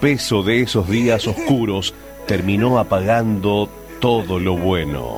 peso de esos días oscuros terminó apagando todo lo bueno.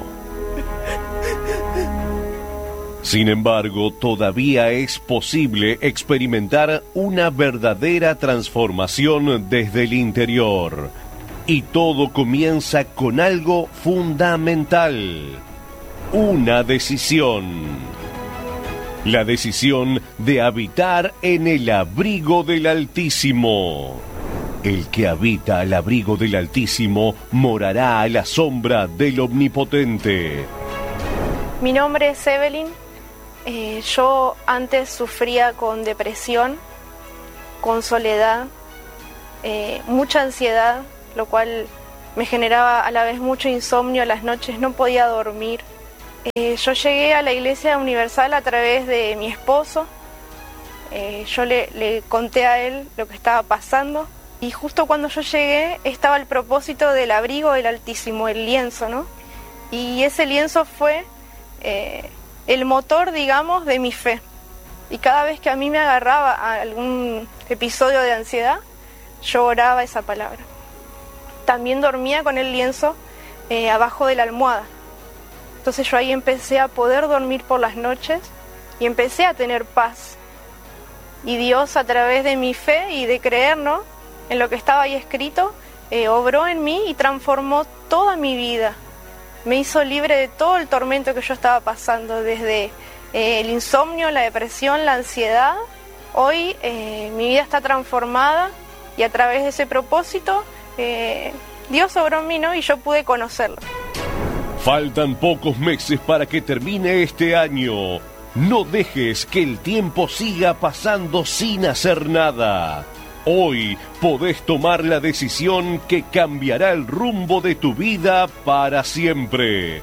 Sin embargo, todavía es posible experimentar una verdadera transformación desde el interior. Y todo comienza con algo fundamental: una decisión. La decisión de habitar en el abrigo del Altísimo. El que habita al abrigo del Altísimo morará a la sombra del Omnipotente. Mi nombre es Evelyn. Yo antes sufría con depresión, con soledad, mucha ansiedad, lo cual me generaba a la vez mucho insomnio. A las noches no podía dormir. Yo llegué a la Iglesia Universal a través de mi esposo. Yo le conté a él lo que estaba pasando, y justo cuando yo llegué estaba el propósito del abrigo del Altísimo, el lienzo, ¿no? Y ese lienzo fue el motor, digamos, de mi fe. Y cada vez que a mí me agarraba a algún episodio de ansiedad, yo oraba esa palabra. También dormía con el lienzo abajo de la almohada. Entonces yo ahí empecé a poder dormir por las noches y empecé a tener paz. Y Dios, a través de mi fe y de creer, ¿no?, en lo que estaba ahí escrito, obró en mí y transformó toda mi vida. Me hizo libre de todo el tormento que yo estaba pasando, desde el insomnio, la depresión, la ansiedad. Hoy mi vida está transformada y a través de ese propósito Dios obró en mí, ¿no?, y yo pude conocerlo. Faltan pocos meses para que termine este año. No dejes que el tiempo siga pasando sin hacer nada. Hoy podés tomar la decisión que cambiará el rumbo de tu vida para siempre.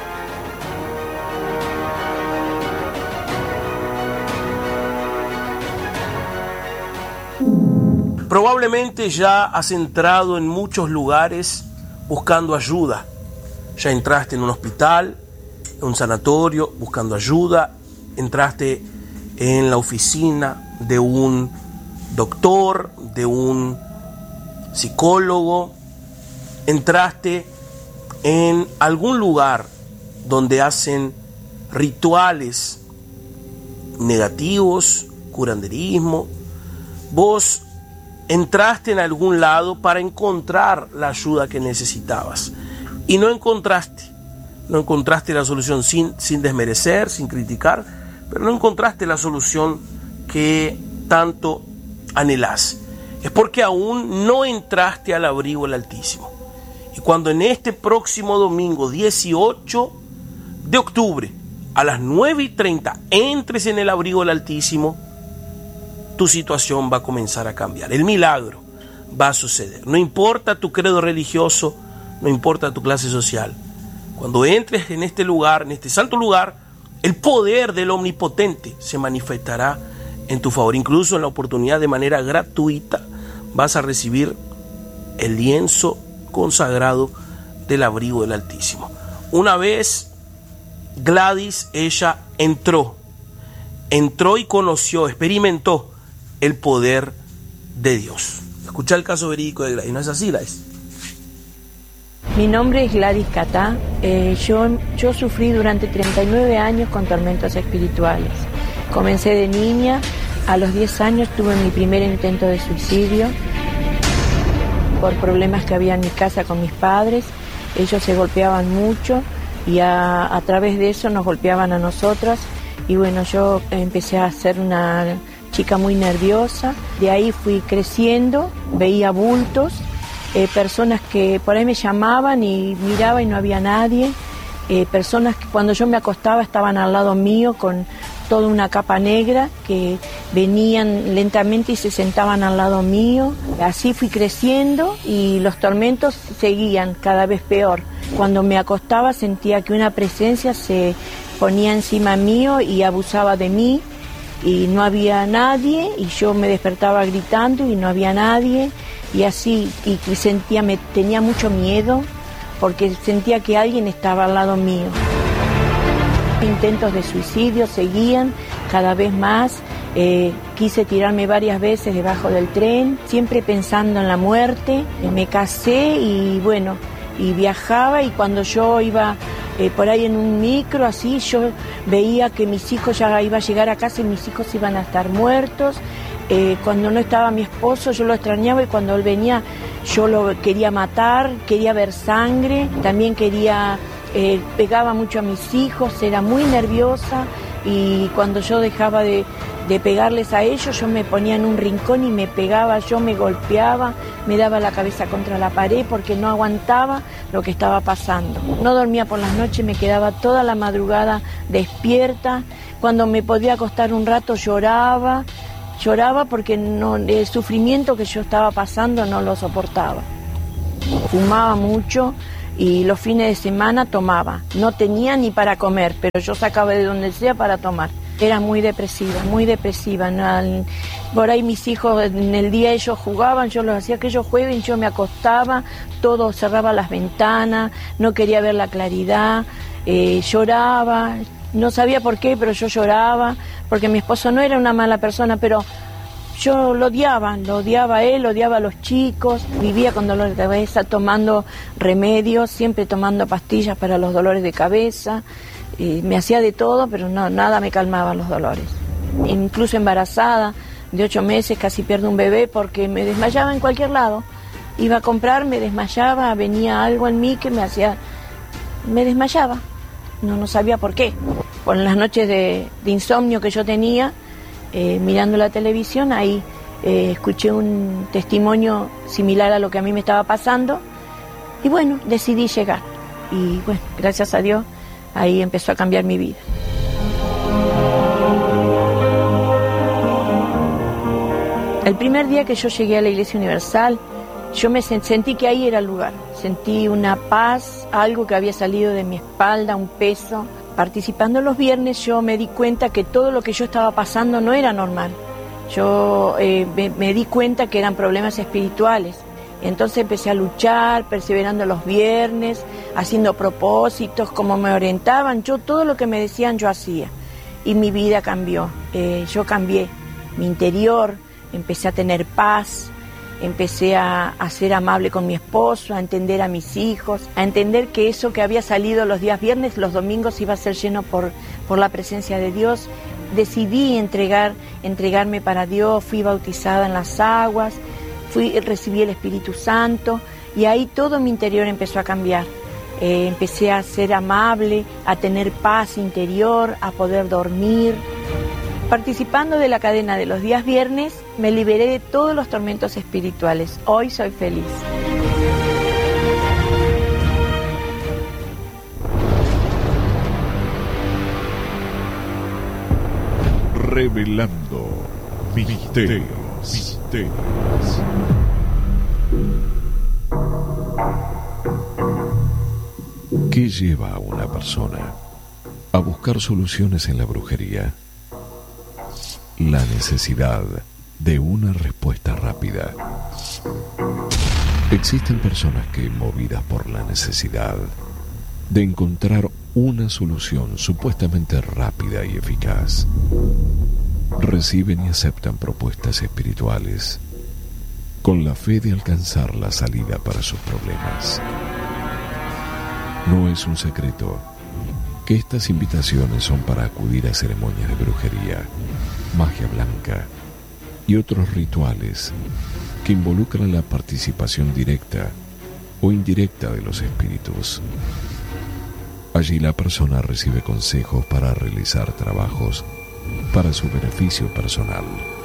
Probablemente ya has entrado en muchos lugares buscando ayuda. Ya entraste en un hospital, en un sanatorio, buscando ayuda. Entraste en la oficina de un doctor, de un psicólogo. Entraste en algún lugar donde hacen rituales negativos, curanderismo. Vos entraste en algún lado para encontrar la ayuda que necesitabas. Y no encontraste la solución, sin desmerecer, sin criticar, pero no encontraste la solución que tanto anhelás. Es porque aún no entraste al abrigo del Altísimo. Y cuando en este próximo domingo 18 de octubre a las 9:30 entres en el abrigo del Altísimo, tu situación va a comenzar a cambiar. El milagro va a suceder. No importa tu credo religioso, no importa tu clase social. Cuando entres en este lugar, en este santo lugar, el poder del Omnipotente se manifestará en tu favor. Incluso en la oportunidad, de manera gratuita, vas a recibir el lienzo consagrado del abrigo del Altísimo. Una vez Gladys, ella entró y conoció, experimentó el poder de Dios. Escucha el caso verídico de Gladys. ¿No es así, Gladys? Mi nombre es Gladys Catá. Yo sufrí durante 39 años con tormentos espirituales. Comencé de niña, a los 10 años tuve mi primer intento de suicidio por problemas que había en mi casa con mis padres. Ellos se golpeaban mucho y a través de eso nos golpeaban a nosotras. Y bueno, yo empecé a ser una chica muy nerviosa. De ahí fui creciendo, veía bultos, personas que por ahí me llamaban y miraba y no había nadie, personas que cuando yo me acostaba estaban al lado mío con toda una capa negra, que venían lentamente y se sentaban al lado mío. Así fui creciendo y los tormentos seguían cada vez peor. Cuando me acostaba sentía que una presencia se ponía encima mío y abusaba de mí y no había nadie, y yo me despertaba gritando y no había nadie, y así, y tenía mucho miedo porque sentía que alguien estaba al lado mío. Intentos de suicidio seguían cada vez más, Quise tirarme varias veces debajo del tren, siempre pensando en la muerte. Me casé y bueno, y viajaba, y cuando yo iba por ahí en un micro, así, yo veía que mis hijos ya iba a llegar a casa y mis hijos iban a estar muertos. Cuando no estaba mi esposo yo lo extrañaba, y cuando él venía yo lo quería matar, quería ver sangre, también pegaba mucho a mis hijos, era muy nerviosa, y cuando yo dejaba de pegarles a ellos, yo me ponía en un rincón y me pegaba, yo me golpeaba, me daba la cabeza contra la pared porque no aguantaba lo que estaba pasando. No dormía por las noches, me quedaba toda la madrugada despierta. Cuando me podía acostar un rato lloraba porque el sufrimiento que yo estaba pasando no lo soportaba. Fumaba mucho y los fines de semana tomaba. No tenía ni para comer, pero yo sacaba de donde sea para tomar. Era muy depresiva, muy depresiva. Por ahí mis hijos, en el día ellos jugaban, yo los hacía que ellos jueguen, yo me acostaba, todo, cerraba las ventanas, no quería ver la claridad, lloraba, no sabía por qué, pero yo lloraba, porque mi esposo no era una mala persona, pero yo lo odiaba a él, odiaba a los chicos, vivía con dolor de cabeza, tomando remedios, siempre tomando pastillas para los dolores de cabeza. Me hacía de todo, pero nada me calmaba los dolores. Incluso embarazada, de 8 meses, casi pierdo un bebé porque me desmayaba en cualquier lado. Iba a comprar, me desmayaba, venía algo en mí que me desmayaba. No sabía por qué. Por las noches de insomnio que yo tenía, mirando la televisión, ahí escuché un testimonio similar a lo que a mí me estaba pasando, y bueno, decidí llegar. Y bueno, gracias a Dios, ahí empezó a cambiar mi vida. El primer día que yo llegué a la Iglesia Universal, yo sentí que ahí era el lugar. Sentí una paz, algo que había salido de mi espalda, un peso. Participando los viernes yo me di cuenta que todo lo que yo estaba pasando no era normal. Yo me di cuenta que eran problemas espirituales. Entonces empecé a luchar, perseverando los viernes, haciendo propósitos, como me orientaban. Todo lo que me decían yo hacía. Y mi vida cambió. Yo cambié mi interior, empecé a tener paz, empecé a ser amable con mi esposo, a entender a mis hijos, a entender que eso que había salido los días viernes, los domingos iba a ser lleno por la presencia de Dios. Decidí entregarme para Dios, fui bautizada en las aguas, recibí el Espíritu Santo, y ahí todo mi interior empezó a cambiar. Empecé a ser amable, a tener paz interior, a poder dormir. Participando de la cadena de los días viernes, me liberé de todos los tormentos espirituales. Hoy soy feliz. Revelando misterios. ¿Qué lleva a una persona a buscar soluciones en la brujería? La necesidad de una respuesta rápida. Existen personas que, movidas por la necesidad de encontrar una solución supuestamente rápida y eficaz, reciben y aceptan propuestas espirituales con la fe de alcanzar la salida para sus problemas. No es un secreto que estas invitaciones son para acudir a ceremonias de brujería, magia blanca y otros rituales que involucran la participación directa o indirecta de los espíritus. Allí la persona recibe consejos para realizar trabajos para su beneficio personal.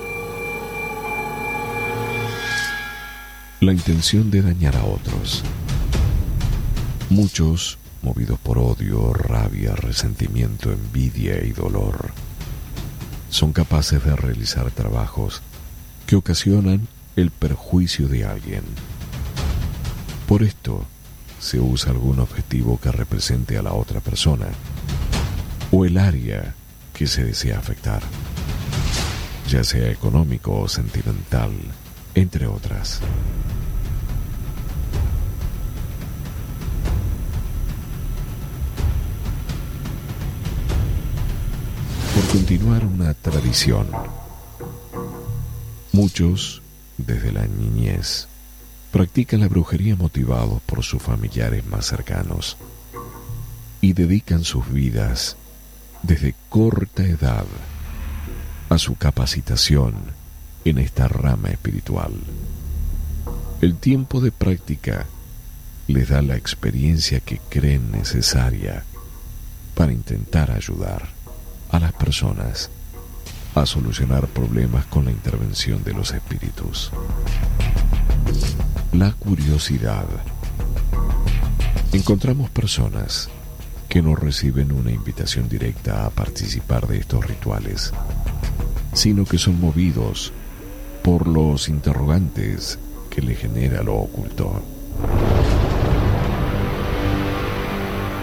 La intención de dañar a otros. Muchos, movidos por odio, rabia, resentimiento, envidia y dolor, son capaces de realizar trabajos que ocasionan el perjuicio de alguien. Por esto, se usa algún objetivo que represente a la otra persona o el área que se desea afectar, ya sea económico o sentimental, entre otras. Por continuar una tradición, Muchos, desde la niñez, practican la brujería motivados por sus familiares más cercanos y dedican sus vidas desde corta edad a su capacitación en esta rama espiritual. El tiempo de práctica les da la experiencia que creen necesaria para intentar ayudar a las personas a solucionar problemas con la intervención de los espíritus. La curiosidad. Encontramos personas que no reciben una invitación directa a participar de estos rituales, sino que son movidos por los interrogantes que le genera lo oculto.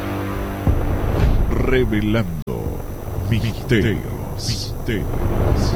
Revelando misterios.